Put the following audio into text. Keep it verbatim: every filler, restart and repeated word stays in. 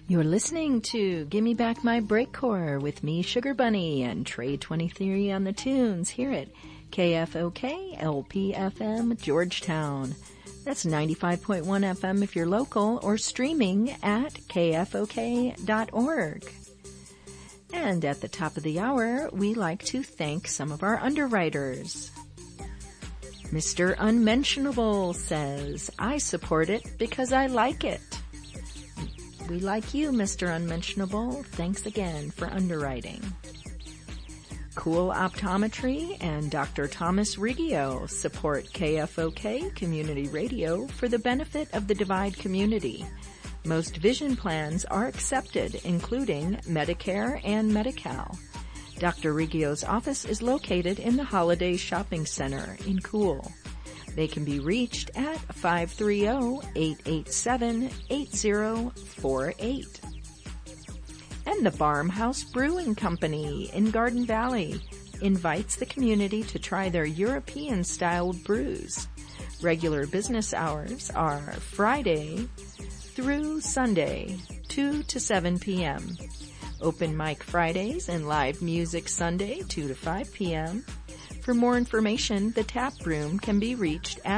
You're listening to Gimme Back My Breakcore with me, Sugar Bunny, and Trey twenty-three on the tunes here at K F O K L P F M Georgetown. That's ninety-five point one F M if you're local, or streaming at K F O K dot org. And at the top of the hour, we like to thank some of our underwriters. Mister Unmentionable says, I support it because I like it. We like you, Mister Unmentionable. Thanks again for underwriting. Cool Optometry and Doctor Thomas Riggio support K F O K Community Radio for the benefit of the Divide community. Most vision plans are accepted, including Medicare and Medi-Cal. Doctor Riggio's office is located in the Holiday Shopping Center in Cool. They can be reached at five three zero, eight eight seven, eight zero four eight. And the Farmhouse Brewing Company in Garden Valley invites the community to try their European-styled brews. Regular business hours are Friday through Sunday, two to seven p.m. Open mic Fridays and live music Sunday, two to five p.m. For more information, the tap room can be reached at